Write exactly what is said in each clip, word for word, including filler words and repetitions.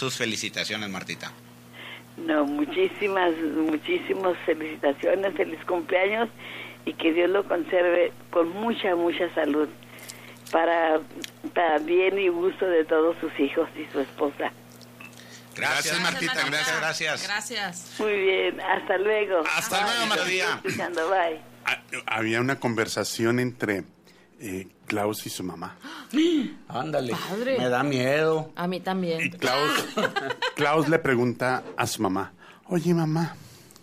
sus felicitaciones, Martita. No, muchísimas, muchísimas felicitaciones, feliz cumpleaños y que Dios lo conserve con mucha, mucha salud para, para bien y gusto de todos sus hijos y su esposa. Gracias, gracias Martita, Martita, gracias, gracias. Gracias. Muy bien, hasta luego. Hasta Bye. luego, Martita. Escuchando, bye. Había una conversación entre eh, Klaus y su mamá. Ándale, Padre. Me da miedo. A mí también. Y Klaus, Klaus le pregunta a su mamá, oye, mamá,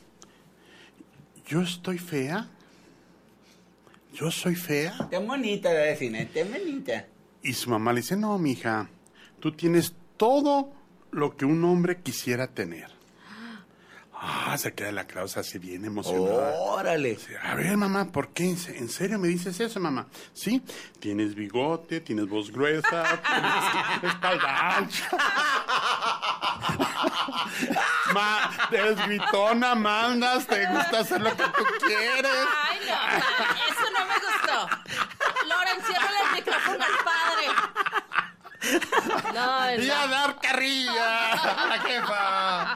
¿yo estoy fea? ¿Yo soy fea? Qué bonita la vecina, qué bonita. Y su mamá le dice, no, mija, tú tienes todo lo que un hombre quisiera tener. Ah, se queda la Klaus así bien emocionada. Órale. A ver, mamá, ¿por qué? ¿En serio me dices eso, mamá? Sí, tienes bigote, tienes voz gruesa, tienes espalda ancha. Ma, eres gritona, mandas, te gusta hacer lo que tú quieres. Ay, no, pa, eso no me gustó. Loren, ciérrale el micrófono al padre. No, Y a dar carrilla a la jefa.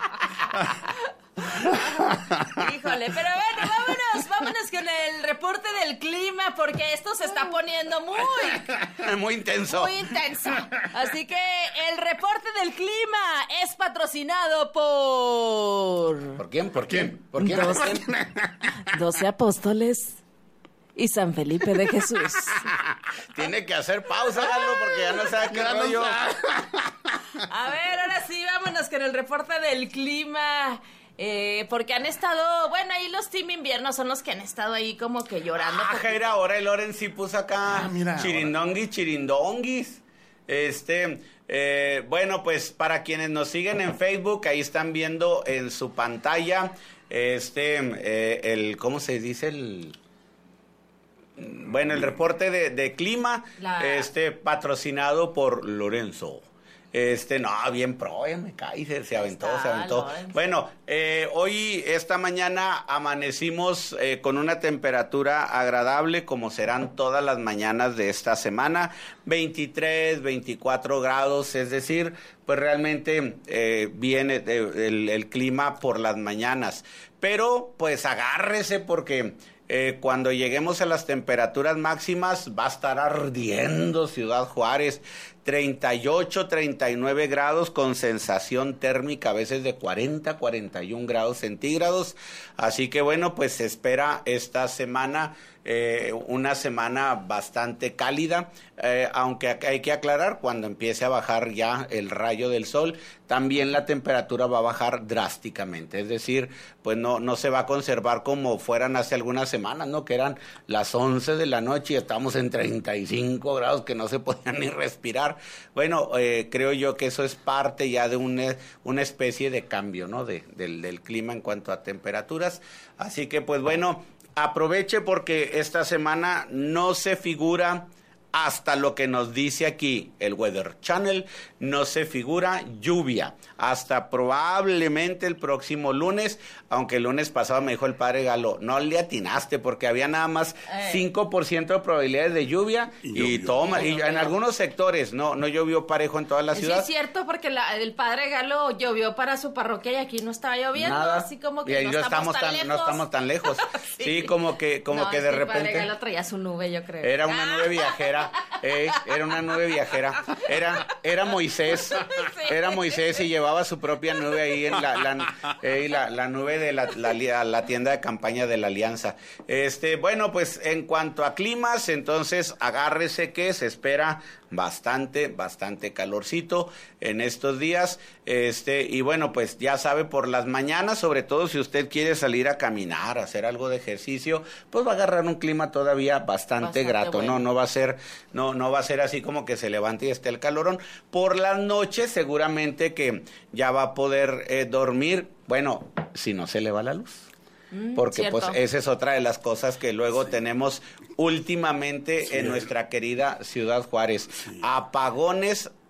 Híjole, pero bueno, vámonos, vámonos con el reporte del clima, porque esto se está poniendo muy, muy intenso. Muy intenso. Así que el reporte del clima es patrocinado por... ¿Por quién? ¿Por quién? ¿Por quién? Dos, doce apóstoles y San Felipe de Jesús. Tiene que hacer pausa, Galo, porque ya no sabe qué rollo. A ver, ahora sí, vámonos con el reporte del clima. Eh, porque han estado, bueno, ahí los Team Invierno son los que han estado ahí como que llorando. Ah, Jaira, ahora el Loren sí puso acá ah, mira, chirindonguis, chirindonguis. Este, eh, bueno, pues para quienes nos siguen en Facebook, ahí están viendo en su pantalla, este, eh, el, ¿cómo se dice? El... Bueno, el reporte de, de clima, La... este, patrocinado por Lorenzo. Este, no, bien pro, ya me caí, se, se aventó, está, se aventó. Lorenzo. Bueno, eh, hoy, esta mañana, amanecimos eh, con una temperatura agradable, como serán todas las mañanas de esta semana, veintitrés, veinticuatro grados, es decir, pues realmente eh, viene eh, el, el clima por las mañanas. Pero, pues agárrese porque... Eh, cuando lleguemos a las temperaturas máximas va a estar ardiendo Ciudad Juárez, treinta y ocho, treinta y nueve grados con sensación térmica a veces de cuarenta, cuarenta y un grados centígrados, así que bueno, pues se espera esta semana eh, una semana bastante cálida, eh, aunque hay que aclarar, cuando empiece a bajar ya el rayo del sol, también la temperatura va a bajar drásticamente, es decir, pues no, no se va a conservar como fueran hace algunas semanas, ¿no? Que eran las once de la noche y estamos en treinta y cinco grados que no se podían ni respirar. Bueno, eh, creo yo que eso es parte ya de una, una especie de cambio, ¿no? De, del, del clima en cuanto a temperaturas. Así que, pues bueno, aproveche porque esta semana no se figura, hasta lo que nos dice aquí el Weather Channel, no se figura lluvia. Hasta probablemente el próximo lunes, aunque el lunes pasado me dijo el padre Galo, no le atinaste porque había nada más cinco por ciento de probabilidades de lluvia y, y toma, y en algunos sectores, no no llovió parejo en toda la ciudad. Sí, es cierto, porque la, el padre Galo llovió para su parroquia y aquí no estaba lloviendo, nada. Así como que y no estamos, estamos tan, tan lejos. No estamos tan lejos. sí. sí, como que, como no, que de el repente. El padre Galo traía su nube, yo creo. Era una nube viajera. Eh, era una nube viajera, era era Moisés, sí. era Moisés y llevaba su propia nube ahí en la la, eh, la, la nube de la, la, la tienda de campaña de la Alianza. Este, bueno, pues en cuanto a climas, entonces agárrese que se espera bastante, bastante calorcito en estos días, este, y bueno, pues ya sabe, por las mañanas, sobre todo si usted quiere salir a caminar, a hacer algo de ejercicio, pues va a agarrar un clima todavía bastante, bastante grato, bueno. no, no va a ser, no, no va a ser así como que se levante y esté el calorón. Por las noches seguramente que ya va a poder eh, dormir, bueno, si no se le va la luz. Porque Cierto. pues esa es otra de las cosas que luego sí. tenemos últimamente sí. en nuestra querida Ciudad Juárez. Sí. Apagones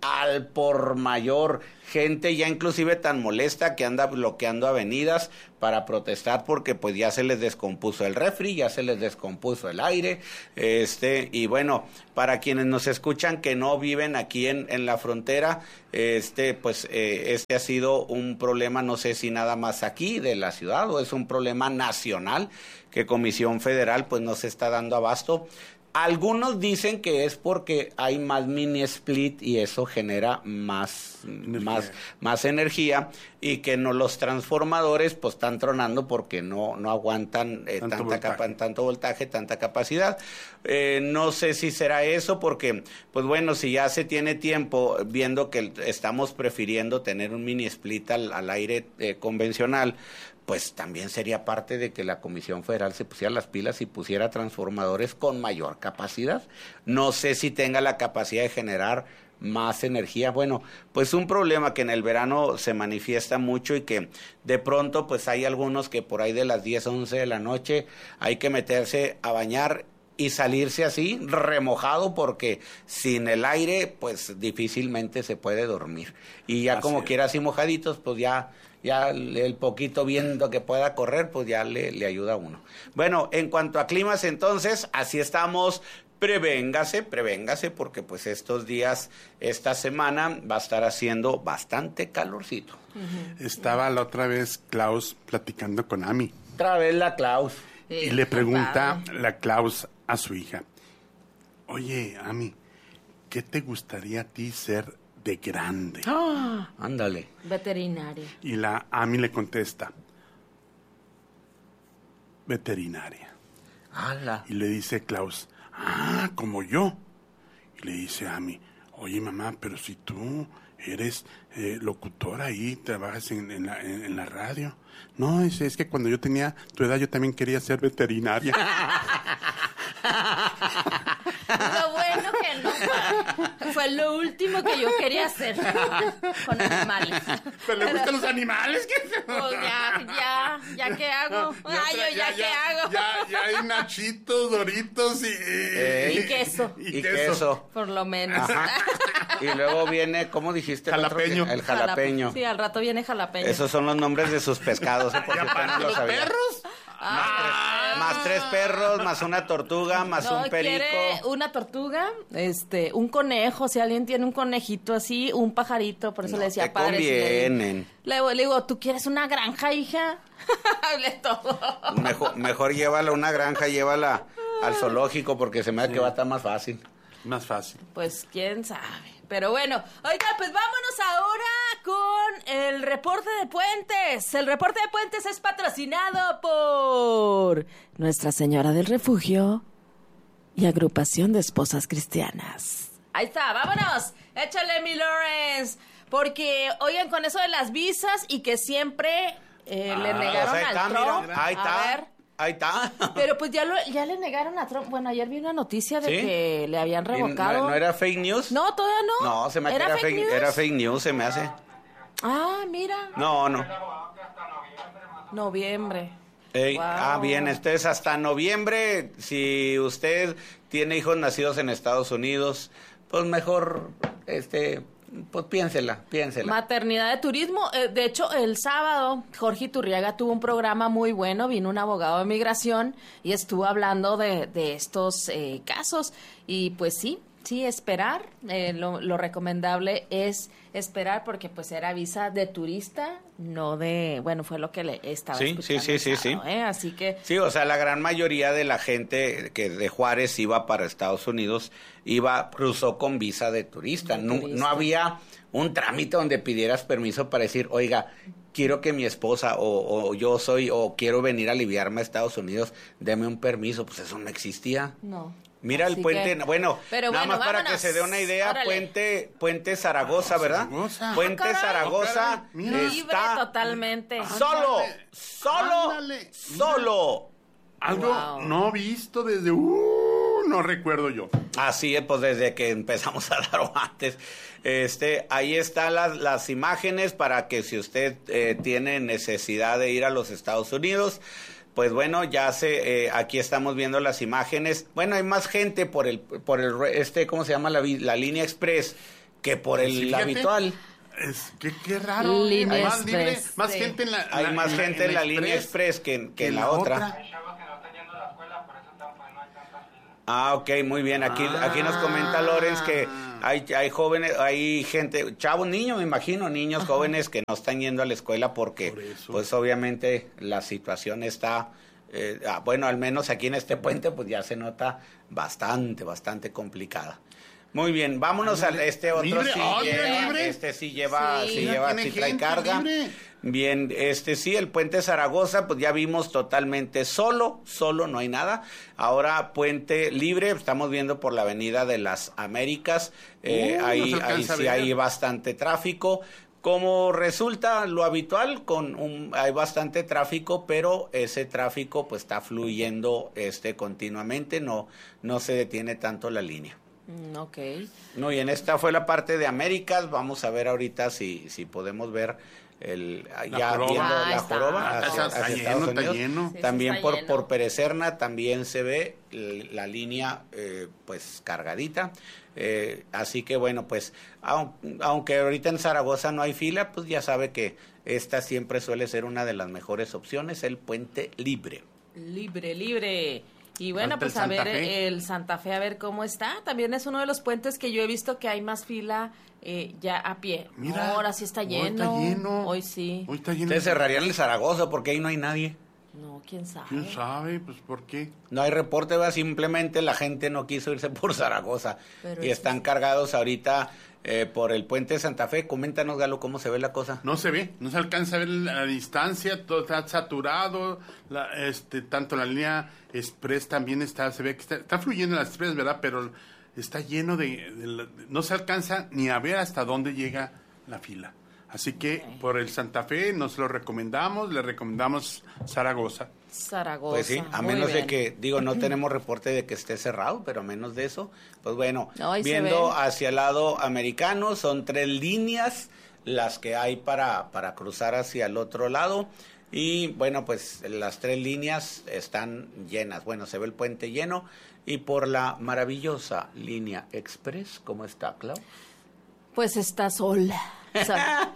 al por mayor. Gente ya inclusive tan molesta que anda bloqueando avenidas para protestar porque pues ya se les descompuso el refri, ya se les descompuso el aire, este, y bueno, para quienes nos escuchan que no viven aquí en, en la frontera, este, pues eh, este ha sido un problema, no sé si nada más aquí de la ciudad o es un problema nacional que Comisión Federal pues no se está dando abasto. Algunos dicen que es porque hay más mini split y eso genera más energía. más más energía y que no los transformadores pues están tronando porque no no aguantan eh, tanto, tanta voltaje. Capa, tanto voltaje, tanta capacidad. Eh, no sé si será eso porque pues bueno, si ya se tiene tiempo viendo que estamos prefiriendo tener un mini split al, al aire eh, convencional, pues también sería parte de que la Comisión Federal se pusiera las pilas y pusiera transformadores con mayor capacidad. No sé si tenga la capacidad de generar más energía. Bueno, pues un problema que en el verano se manifiesta mucho y que de pronto pues hay algunos que por ahí de las diez, once de la noche hay que meterse a bañar y salirse así, remojado, porque sin el aire pues difícilmente se puede dormir. Y ya así como es. Quiera así mojaditos, pues ya... ya el poquito viento que pueda correr, pues ya le, le ayuda a uno. Bueno, en cuanto a climas, entonces, así estamos. Prevéngase, prevéngase, porque pues estos días, esta semana, va a estar haciendo bastante calorcito. Uh-huh. Estaba la otra vez Klaus platicando con Ami. Otra vez la Klaus. Sí, y le pregunta la Klaus a su hija, oye, Ami, ¿qué te gustaría a ti ser de grande? Ah, ándale. Veterinaria. Y la Ami le contesta, veterinaria. ¡Hala! Y le dice Klaus, ah, como yo. Y le dice Ami, oye mamá, pero si tú eres eh, locutora ahí, trabajas en, en, la, en, en la radio. No, es, es que cuando yo tenía tu edad yo también quería ser veterinaria. Lo bueno que no fue, fue lo último que yo quería hacer con animales. ¿Pero le gustan los animales? ¿Qué? Pues ya, ya, ya qué hago. Ya, Ay, yo ya, ya qué ya, hago. Ya, ya hay nachitos, doritos y... Eh, y queso. Y, y queso. queso. Por lo menos. Ajá. Y luego viene, ¿cómo dijiste? El jalapeño. Otro? El jalapeño. Sí, al rato viene jalapeño. Esos son los nombres de sus pescados. ¿eh? Por ¿Ya si usted para no lo los sabía. perros? Más, tres, más tres perros, más una tortuga, más no, un perico. Quiere una tortuga, este, un conejo, si alguien tiene un conejito así, un pajarito, por eso no le decía te padre. convienen. Le, le digo, ¿tú quieres una granja, hija? Hable todo. Mejor, mejor llévala a una granja, llévala al zoológico, porque se me da sí. que va a estar más fácil. Más fácil. Pues quién sabe. Pero bueno, oiga, pues vámonos ahora con el reporte de Puentes. El reporte de Puentes es patrocinado por Nuestra Señora del Refugio y Agrupación de Esposas Cristianas. Ahí está, vámonos. Échale, mi Lawrence. Porque, oigan, con eso de las visas y que siempre eh, ah, le negaron o sea, al está, Trump. Mira, ahí está. A ver. Ahí está. Pero pues ya lo, ya le negaron a Trump. Bueno, ayer vi una noticia de ¿Sí? que le habían revocado. ¿No, ¿No era fake news? No, todavía no. No, se me hace ¿Era, era, fake fake, era fake news, se me hace. Ah, mira. No, no. Noviembre. Ey, Wow. Ah, bien, entonces hasta noviembre, si usted tiene hijos nacidos en Estados Unidos, pues mejor, este... pues piénsela, piénsela. Maternidad de turismo. Eh, de hecho, el sábado, Jorge Iturriaga tuvo un programa muy bueno. Vino un abogado de migración y estuvo hablando de, de estos eh, casos. Y pues sí, sí, esperar. Eh, lo, lo recomendable es esperar porque pues era visa de turista, no de... Bueno, fue lo que le estaba sí, escuchando. Sí, sí, sí, sí. ¿eh? Así que... Sí, o sea, la gran mayoría de la gente que de Juárez iba para Estados Unidos, iba, cruzó con visa de turista. De no, turista. no había un trámite donde pidieras permiso para decir, oiga, quiero que mi esposa o, o yo soy, o quiero venir a aliviarme a Estados Unidos, deme un permiso. Pues eso no existía. No. Mira Así el puente, que, bueno, pero nada bueno, más para vámonos. que se dé una idea, Órale. puente puente Zaragoza, ¿verdad? Zaragoza. Puente Ah, caray. Zaragoza Ah, caray. Mira. Libre está totalmente. solo, Ándale. solo, Ándale. solo. Algo Wow. no visto desde... Uh, no recuerdo yo. Así es, pues desde que empezamos a dar o antes. Este, ahí están las, las imágenes para que si usted eh, tiene necesidad de ir a los Estados Unidos, pues bueno, ya se, eh, aquí estamos viendo las imágenes. Bueno, hay más gente por el, por el, este, ¿cómo se llama? La, la línea express que por el Sí, fíjate. habitual. Es que qué raro. Línea Hay más, libre, Express, más sí. gente en la Hay la- más en la- gente en la línea Express que en, que en la otra. Hay chavos que no están yendo a la escuela, por eso están, pues, no hay tantas filas. Ah, ok, muy bien. Aquí, Ah. aquí nos comenta Lorenz que hay, hay jóvenes, hay gente, chavos, niños, me imagino, niños jóvenes que no están yendo a la escuela porque, Por eso. pues obviamente la situación está, eh, ah, bueno, al menos aquí en este puente, pues ya se nota bastante, bastante complicada. Muy bien, vámonos a este otro. Libre, sí oye, lleva, libre. este sí lleva, Sí. sí Mira, lleva, tiene sí trae gente carga. libre. Bien, este sí, el puente Zaragoza, pues ya vimos totalmente solo, solo, no hay nada. Ahora puente libre, estamos viendo por la Avenida de las Américas, eh, Uh, no ahí, se alcanza ahí a sí ver. hay bastante tráfico. Como resulta lo habitual, con un, hay bastante tráfico, pero ese tráfico pues está fluyendo este continuamente, no, no se detiene tanto la línea. Mm, ok. No, y en esta fue la parte de Américas. Vamos a ver ahorita si, si podemos ver el La ya joroba. viendo Ah, la está. joroba Ah, hacia, está hacia lleno, Estados está Unidos. lleno. Sí, También está por, lleno. por Perecerna también se ve l- la línea eh, pues cargadita. Eh, así que bueno, pues aun- aunque ahorita en Zaragoza no hay fila, pues ya sabe que esta siempre suele ser una de las mejores opciones, el puente libre. Libre, libre. Y bueno, Falta el pues a Santa ver Fe. el Santa Fe, a ver cómo está. También es uno de los puentes que yo he visto que hay más fila eh, ya a pie. Mira, No, ahora sí está hoy lleno. está lleno. Hoy sí. Hoy está lleno. Se cerrarían el Zaragoza porque ahí no hay nadie. No, quién sabe. ¿Quién sabe? Pues, ¿por qué? No hay reporte, ¿verdad? Simplemente la gente no quiso irse por Zaragoza. Pero y eso están sí. cargados ahorita eh, por el puente de Santa Fe. Coméntanos, Galo, cómo se ve la cosa. No se ve, no se alcanza a ver la, la distancia, todo está saturado, la, este, tanto la línea Express también está, se ve que está, está fluyendo la Express, ¿verdad? Pero está lleno de, de la- no se alcanza ni a ver hasta dónde llega la fila. Así que Ok. por el Santa Fe nos lo recomendamos, le recomendamos Zaragoza. Zaragoza. Pues sí, a muy menos de bien. que, digo, no tenemos reporte de que esté cerrado, pero a menos de eso, pues bueno, No, ahí se viendo ven. hacia el lado americano, son tres líneas las que hay para, para cruzar hacia el otro lado. Y bueno, pues las tres líneas están llenas. Bueno, se ve el puente lleno. Y por la maravillosa línea Express, ¿cómo está, Clau? Pues está sola. O sea,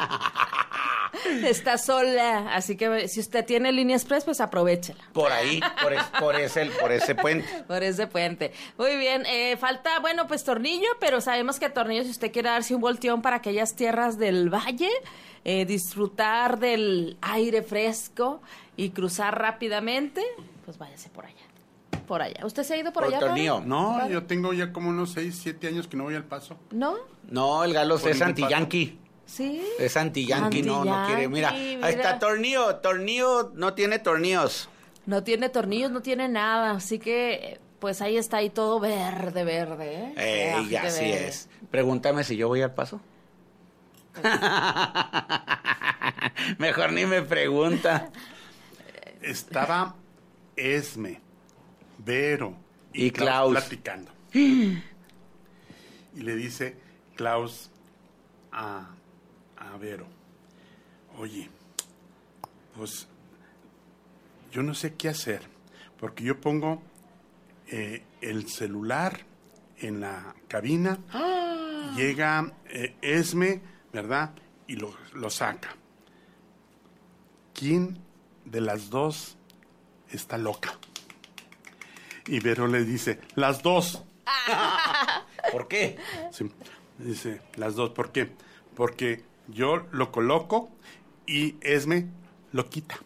está sola. Así que si usted tiene línea express, pues aprovechela. Por ahí, por, es- por, ese, por ese puente. Por ese puente. Muy bien. Eh, falta, bueno, pues Tornillo, pero sabemos que Tornillo, si usted quiere darse un volteón para aquellas tierras del valle, eh, disfrutar del aire fresco y cruzar rápidamente, pues váyase por allá. Por allá. ¿Usted se ha ido por, Por allá? Tornillo. padre? No, ¿Padre? yo tengo ya como unos seis, siete años que no voy al Paso. ¿No? No, el Galo Por es ningún anti-yankee. Sí. Es anti-yankee, no, no quiere. Mira, Anti-yankee, ahí está mira. Tornillo. Tornillo no tiene tornillos. No tiene tornillos, no tiene nada. Así que, pues ahí está, ahí todo verde, verde. ¿eh? Eh, Ah, y de así verde. es. Pregúntame si yo voy al Paso. Mejor ni me pregunta. Estaba Esme, Vero Y Klaus. platicando. Y le dice Klaus a, a Vero, oye, pues yo no sé qué hacer, porque yo pongo eh, el celular en la cabina, llega eh, Esme, ¿verdad? Y lo, lo saca. ¿Quién de las dos está loca? Y Vero le dice, las dos. ¿Por qué? Sí, dice, las dos. ¿Por qué? Porque yo lo coloco y Esme lo quita.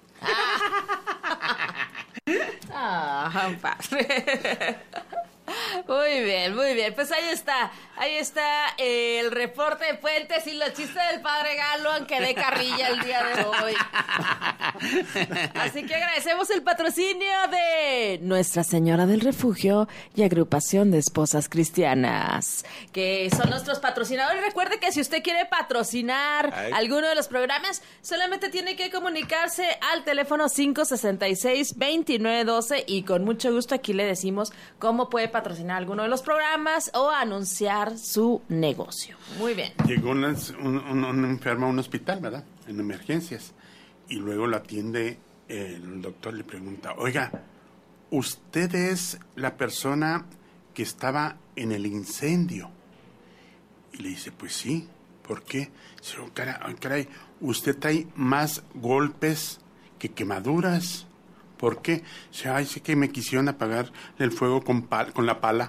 Ah, padre. Muy bien, muy bien. Pues ahí está, ahí está eh, el reporte de puentes y los chistes del padre Galo, aunque de carrilla el día de hoy. Así que agradecemos el patrocinio de Nuestra Señora del Refugio y Agrupación de Esposas Cristianas, que son nuestros patrocinadores. Recuerde que si usted quiere patrocinar Ay. alguno de los programas, solamente tiene que comunicarse al teléfono cinco sesenta y seis, veintinueve doce y con mucho gusto aquí le decimos cómo puede patrocinar alguno de los programas o anunciar su negocio. Muy bien. Llegó una, un, un, un enfermo a un hospital, ¿verdad? En emergencias. Y luego lo atiende el doctor, le pregunta, oiga, ¿usted es la persona que estaba en el incendio? Y le dice, pues sí, ¿por qué? Dice, oh, cara- oh, caray, usted trae más golpes que quemaduras. ¿Por qué? Dice, ay, sé que me quisieron apagar el fuego con, pal- con la pala.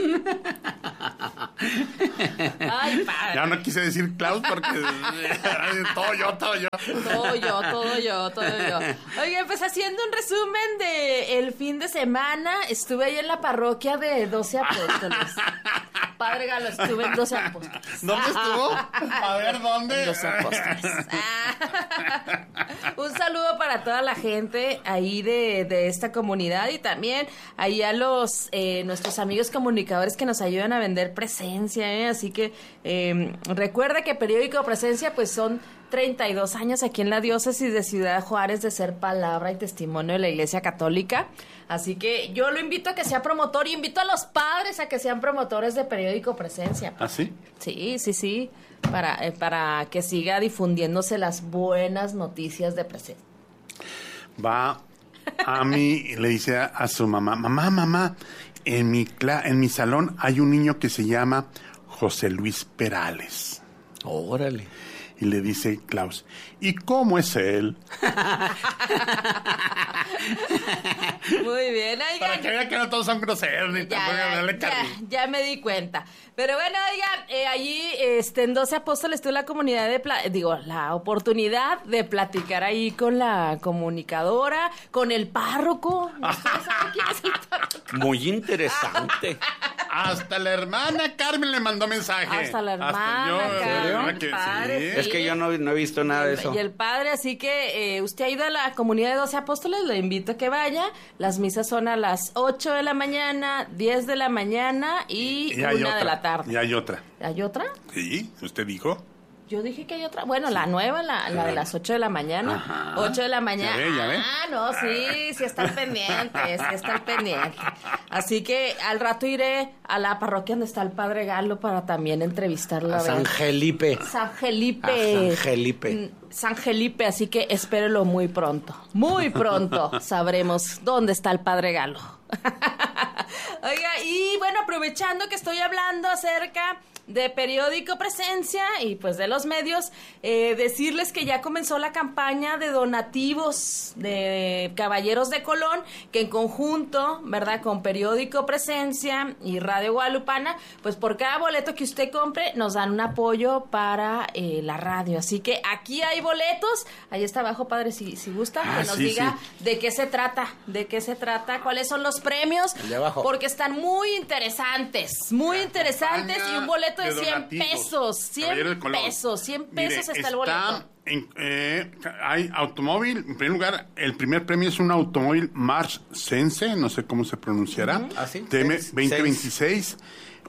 Ay, padre. Ya no quise decir Klaus porque todo yo, todo yo. Todo yo, todo yo, todo yo. Oye, pues haciendo un resumen de el fin de semana, estuve ahí en la parroquia de doce apóstoles. Padre Galo, estuve en doce apóstoles. ¿Dónde estuvo? A ver, ¿dónde? En doce apóstoles. Un saludo para toda la gente ahí de, de esta comunidad y también ahí a los eh, nuestros amigos comunicadores que nos ayudan a vender presencia, ¿eh? Así que eh, recuerda que Periódico Presencia pues son treinta y dos años aquí en la diócesis de Ciudad Juárez de ser palabra y testimonio de la Iglesia Católica. Así que yo lo invito a que sea promotor y invito a los padres a que sean promotores de Periódico Presencia. ¿Ah, sí? Sí, sí, sí, para, eh, para que siga difundiéndose las buenas noticias de presencia. Va a mí y le dice a, a su mamá, mamá, mamá, en mi, cla- en mi salón hay un niño que se llama José Luis Perales. Órale. Y le dice Klaus, ¿y cómo es él? Muy bien, oigan. Para que vean que no todos son groseros ni Ya, tampoco ya, darle ya, cariño. ya me di cuenta. Pero bueno, oigan, eh, allí este, en doce apóstoles tuve la comunidad de, pla- digo, la oportunidad de platicar ahí con la comunicadora, con el párroco. ¿Ustedes saben quién es el párroco? Muy interesante. Hasta la hermana Carmen le mandó mensaje. Hasta la hermana yo, Carmen, ¿verdad que padre, sí? sí. Es que yo no, no he visto nada de eso. Y el padre, así que eh, usted ha ido a la comunidad de doce apóstoles, le invito a que vaya. Las misas son a las ocho de la mañana, diez de la mañana y, Y hay una otra, de la tarde. Y hay otra. ¿Hay otra? Sí, usted dijo. Yo dije que hay otra. Bueno, la nueva, la, la de las ocho de la mañana. Ajá. ocho de la mañana. Ya ve, ya ve. Ah, no, sí, sí está al pendiente, sí está al pendiente. Así que al rato iré a la parroquia donde está el padre Galo para también entrevistarlo. A a ver. San Felipe. San Felipe. A San Felipe. Mm, San Felipe, así que espérelo muy pronto. Muy pronto sabremos dónde está el padre Galo. Oiga, y bueno, aprovechando que estoy hablando acerca de Periódico Presencia y pues de los medios, eh, decirles que ya comenzó la campaña de donativos de Caballeros de Colón, que en conjunto, ¿verdad?, con Periódico Presencia y Radio Guadalupana, pues por cada boleto que usted compre nos dan un apoyo para eh, la radio. Así que aquí hay boletos, ahí está abajo, padre, si, si gusta, Ah, que nos sí, diga sí. de qué se trata, de qué se trata, cuáles son los premios, El de abajo. porque están muy interesantes, muy interesantes y un boleto de de cien donativos. pesos, cien Caballero de Colón. pesos, cien Mire, pesos está el boleto. en- eh, hay automóvil, en primer lugar, el primer premio es un automóvil March Sense, no sé cómo se pronunciará, ¿Ah, sí? T M Sense. veinte veintiséis,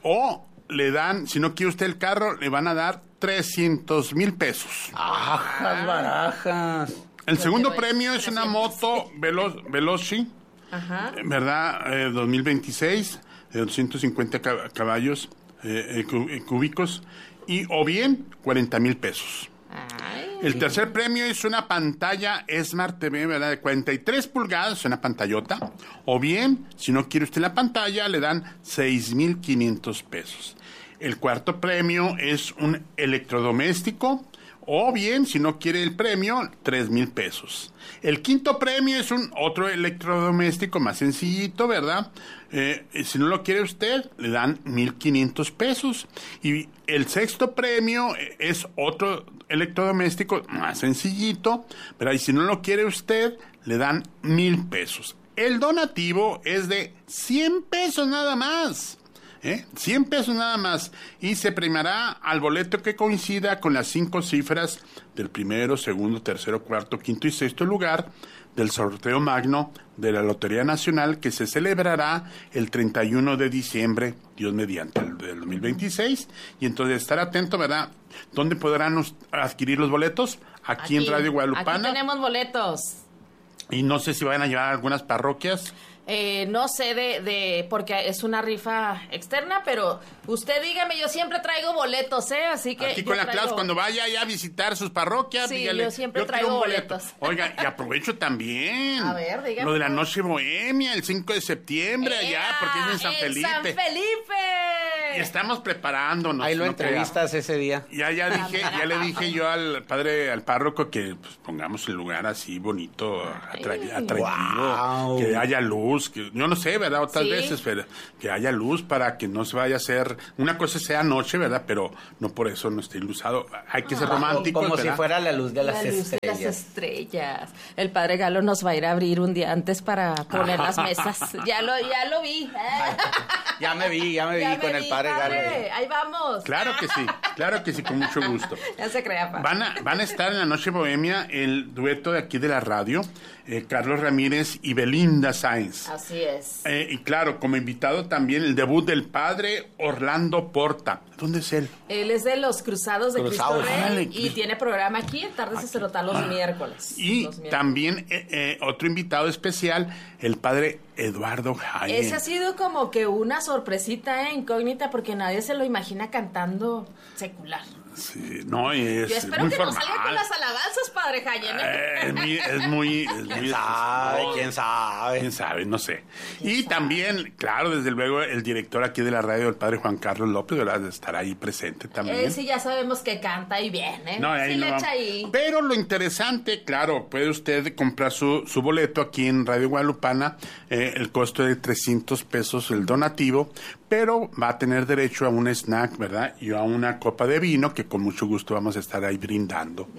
o le dan, si no quiere usted el carro, le van a dar trescientos mil pesos. Ajas, barajas. El Yo segundo quiero premio es una trescientos. moto Velo- Veloci, Ajá. ¿verdad? Eh, dos mil veintiséis, de doscientos cincuenta ca- caballos eh, eh, cu- eh, cúbicos, y o bien cuarenta mil pesos. Ay. El tercer premio es una pantalla Smart T V, ¿verdad? De cuarenta y tres pulgadas, una pantallota. O bien, si no quiere usted la pantalla, le dan seis mil quinientos pesos. El cuarto premio es un electrodoméstico. O bien, si no quiere el premio, tres mil pesos. El quinto premio es un otro electrodoméstico más sencillito, ¿verdad? Eh, si no lo quiere usted, le dan mil quinientos pesos. Y el sexto premio es otro electrodoméstico más sencillito, ¿verdad? Y si no lo quiere usted, le dan mil pesos. El donativo es de cien pesos nada más. ¿Eh? cien pesos nada más, y se premiará al boleto que coincida con las cinco cifras del primero, segundo, tercero, cuarto, quinto y sexto lugar del sorteo magno de la Lotería Nacional, que se celebrará el treinta y uno de diciembre, Dios mediante, del dos mil veintiséis. Y entonces estar atento, ¿verdad? ¿Dónde podrán us- adquirir los boletos? Aquí, en Radio Aquí Guadalupana. tenemos boletos. Y no sé si van a llevar a algunas parroquias. Eh, no sé de, de, porque es una rifa externa, pero usted dígame, yo siempre traigo boletos, ¿eh? Así que Aquí yo con la traigo- Klaus, cuando vaya ya a visitar sus parroquias, Sí, dígale, yo siempre quiero traigo un boleto. boletos. Oiga, y aprovecho también. A ver, dígame. Lo de la noche bohemia, el cinco de septiembre, allá, ¡Ea! porque es en San ¡En Felipe. San Felipe! y estamos preparándonos. Ahí lo no entrevistas ese día. Ya, ya dije, ya le dije yo al padre, al párroco que pues, pongamos el lugar así bonito, atra- atractivo, Wow. que haya luz, que yo no sé, ¿verdad? Otras Sí. veces, pero que haya luz para que no se vaya a hacer, una cosa sea noche, ¿verdad? Pero no por eso no esté ilusado. Hay que ser románticos, Como ¿verdad? si fuera la luz de las La luz de las estrellas. estrellas. El padre Galo nos va a ir a abrir un día antes para poner las mesas. Ya lo, ya lo vi. Ya me vi, ya me vi Ya con me el vi, padre Galo. Ahí vamos. Claro que sí, claro que sí, con mucho gusto. Ya se crea, pa. Van a, van a estar en la Noche Bohemia el dueto de aquí de la radio, eh, Carlos Ramírez y Belinda Sáenz. Así es. Eh, y claro, como invitado también el debut del padre Orlando Porta. ¿Dónde es él? Él es de los Cruzados de Cruzados. Cristo Rey Órale, y Cris- tiene programa aquí en Tarde Sacerdotal los miércoles. Y Los miércoles. también eh, eh, otro invitado especial, el padre Eduardo Jaime. Ese ha sido como que una sorpresita, ¿eh? Incógnita, porque nadie se lo imagina cantando secular. Sí, no, y es Yo espero muy que formal. no salga con las alabanzas, padre Jaime. Eh, es muy, es muy, es muy ¿Quién sabe? ¿Quién sabe? ¿Quién sabe? No sé. Y también, claro, desde luego, el director aquí de la radio, el padre Juan Carlos López, ¿verdad? Estará ahí presente también. Eh, sí, ya sabemos que canta y bien, ¿eh? No, ahí sí no le vamos. echa ahí. Pero lo interesante, claro, puede usted comprar su, su boleto aquí en Radio Guadalupana, eh, el costo de trescientos pesos el donativo, pero va a tener derecho a un snack, ¿verdad? Y a una copa de vino que con mucho gusto vamos a estar ahí brindando.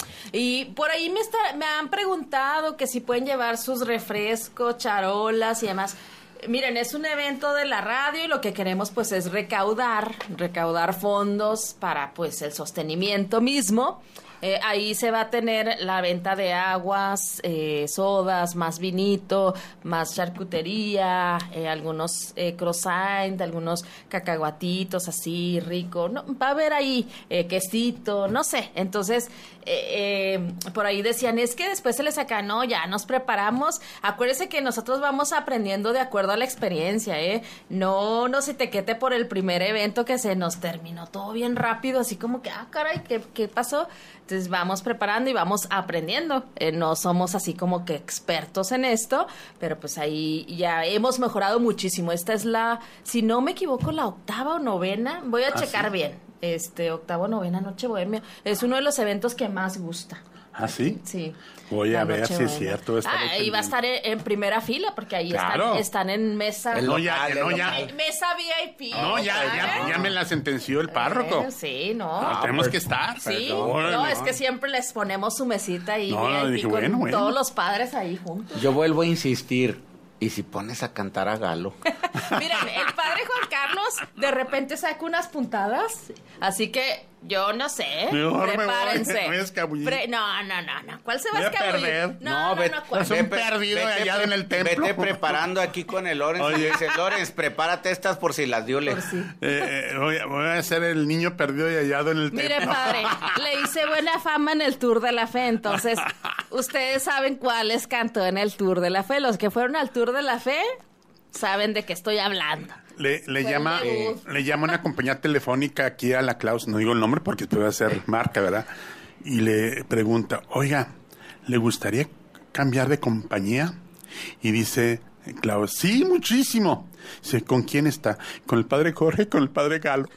Y por ahí me, está, me han preguntado que si pueden llevar sus refrescos, charolas y demás. Miren, es un evento de la radio y lo que queremos pues es recaudar, recaudar fondos para pues el sostenimiento mismo. Eh, ahí se va a tener la venta de aguas, eh, sodas, más vinito, más charcutería, eh, algunos eh, croissants, algunos cacahuatitos así rico. ¿No? Va a haber ahí eh, quesito, no sé. Entonces, eh, eh, por ahí decían, es que después se les saca, no, ya nos preparamos. Acuérdense que nosotros vamos aprendiendo de acuerdo a la experiencia, ¿eh? No nos etiquete por el primer evento que se nos terminó todo bien rápido, así como que, ah, caray, ¿qué, qué pasó? Entonces vamos preparando y vamos aprendiendo. Eh, no somos así como que expertos en esto, pero pues ahí ya hemos mejorado muchísimo. Esta es la, si no me equivoco, la octava o novena. Voy a ¿Ah, checar sí? bien. Este, octava o novena Noche Bohemia. Es uno de los eventos que más gusta. ¿Ah, sí? Sí. Voy a La ver Noche si es Bohemia. cierto. estaré Ah, y va a pendiente. estar en, en primera fila porque ahí Claro. están, están en mesa. El No, ya, local, no, el ya. local. Mesa V I P. No, ya, ya, ya me la sentenció el párroco. Eh, sí, no. No, Ah, tenemos pues, que estar. Sí, Órale. no, es que siempre les ponemos su mesita ahí No, V I P dije, con bueno, bueno. todos los padres ahí juntos. Yo vuelvo a insistir. ¿Y si pones a cantar a Galo? Miren, el padre Juan Carlos de repente saca unas puntadas, así que yo no sé, Mejor me voy, prepárense. me voy a escabullir. Pre- no, no, no, no, ¿cuál se va Voy a a escabullir? perder. No, no, no, ve- ¿cuál? Es un ve- perdido vete hallado pre- en el templo. Vete preparando aquí con el Lorenz. Oye. Y dice, Lorenz, prepárate estas por si las dio. Por sí. Eh, eh, voy, a, voy a ser el niño perdido y hallado en el Mire, templo. padre, le hice buena fama en el Tour de la Fe, entonces ustedes saben cuáles cantó en el Tour de la Fe. Los que fueron al Tour de la Fe saben de qué estoy hablando. Le, le Fue llama el debut. le llama una compañía telefónica aquí a la Klaus, no digo el nombre porque puede ser marca, ¿verdad? Y le pregunta, oiga, ¿le gustaría cambiar de compañía? Y dice Klaus, sí, muchísimo. Dice, ¿con quién está? Con el padre Jorge, con el padre Galo.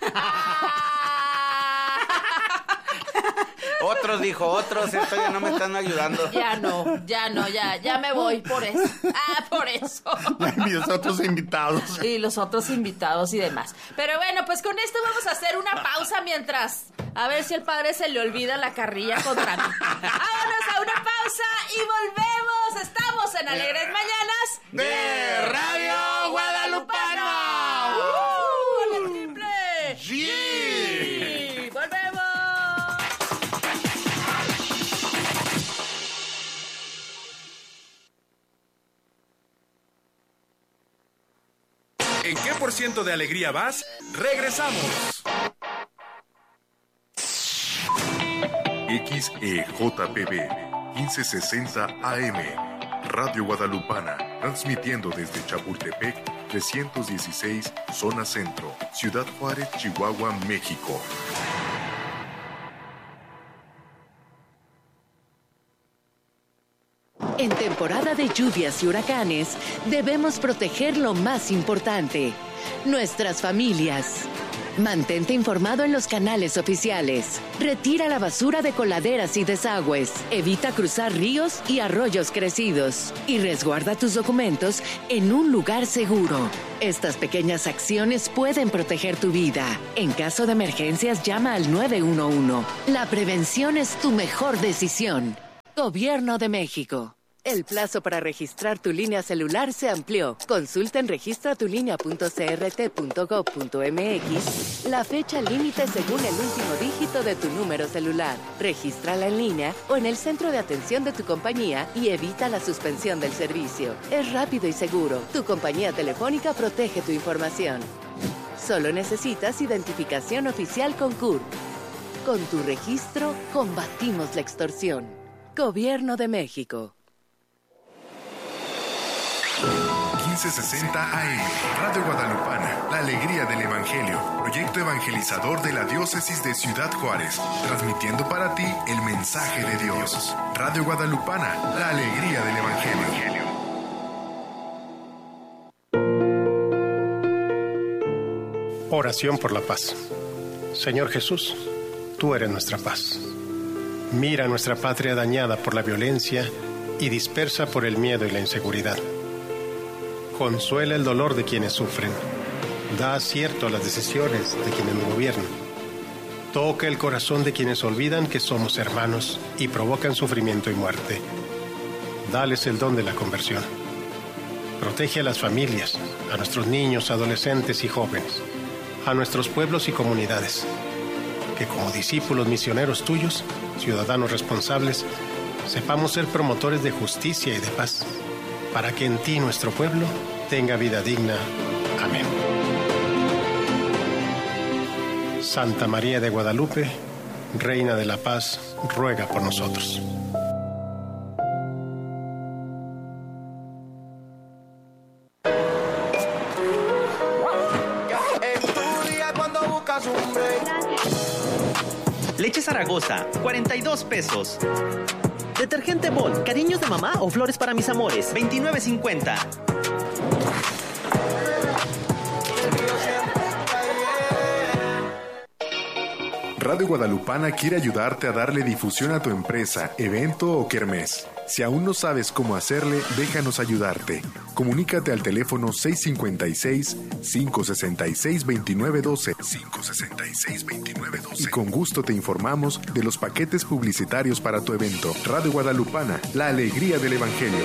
Otros, dijo, otros, esto ya no me están ayudando. Ya no, ya no, ya, ya me voy por eso. Ah, por eso. Y los otros invitados. Y los otros invitados y demás. Pero bueno, pues con esto vamos a hacer una pausa mientras... A ver si el padre se le olvida la carrilla contra mí. Vámonos a una pausa y volvemos. Estamos en Alegres Mañanas de Radio Guadalupana. ¡Uh! ¡El triple! Sí. ¡Sí! ¡Volvemos! ¿En qué por ciento de alegría vas? ¡Regresamos! X E J P B quince sesenta A M Radio Guadalupana, transmitiendo desde Chapultepec trescientos dieciséis, zona centro, Ciudad Juárez, Chihuahua, México. En temporada de lluvias y huracanes, debemos proteger lo más importante, nuestras familias. Mantente informado en los canales oficiales. Retira la basura de coladeras y desagües. Evita cruzar ríos y arroyos crecidos. Y resguarda tus documentos en un lugar seguro. Estas pequeñas acciones pueden proteger tu vida. En caso de emergencias, llama al nueve uno uno. La prevención es tu mejor decisión. Gobierno de México. El plazo para registrar tu línea celular se amplió. Consulta en registra tu línea punto c r t punto gov punto m x la fecha límite según el último dígito de tu número celular. Regístrala en línea o en el centro de atención de tu compañía y evita la suspensión del servicio. Es rápido y seguro. Tu compañía telefónica protege tu información. Solo necesitas identificación oficial con C U R. Con tu registro, combatimos la extorsión. Gobierno de México. quince sesenta A M, Radio Guadalupana, la alegría del Evangelio, proyecto evangelizador de la diócesis de Ciudad Juárez, transmitiendo para ti el mensaje de Dios. Radio Guadalupana, la alegría del Evangelio. Oración por la paz. Señor Jesús, tú eres nuestra paz. Mira nuestra patria dañada por la violencia y dispersa por el miedo y la inseguridad. Consuela el dolor de quienes sufren. Da acierto a las decisiones de quienes nos gobiernan. Toca el corazón de quienes olvidan que somos hermanos y provocan sufrimiento y muerte. Dales el don de la conversión. Protege a las familias, a nuestros niños, adolescentes y jóvenes, a nuestros pueblos y comunidades. Que como discípulos misioneros tuyos, ciudadanos responsables, sepamos ser promotores de justicia y de paz, para que en ti nuestro pueblo tenga vida digna. Amén. Santa María de Guadalupe, Reina de la Paz, ruega por nosotros. Leche Zaragoza, cuarenta y dos pesos. Detergente Bol, cariños de mamá o flores para mis amores, veintinueve cincuenta. Radio Guadalupana quiere ayudarte a darle difusión a tu empresa, evento o kermés. Si aún no sabes cómo hacerle, déjanos ayudarte. Comunícate al teléfono seis cinco seis, cinco seis seis, dos nueve uno dos, cinco seis seis, dos nueve uno dos y con gusto te informamos de los paquetes publicitarios para tu evento. Radio Guadalupana, la alegría del Evangelio.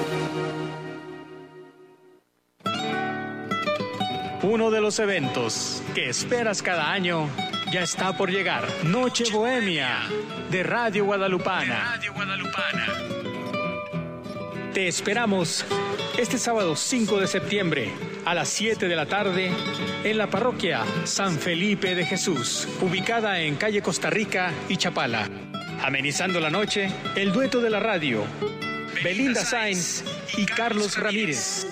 Uno de los eventos que esperas cada año ya está por llegar. Noche Bohemia de Radio Guadalupana. Radio Guadalupana. Te esperamos este sábado cinco de septiembre a las siete de la tarde en la parroquia San Felipe de Jesús, ubicada en calle Costa Rica y Chapala. Amenizando la noche, el dueto de la radio, Belinda Sainz y Carlos Ramírez.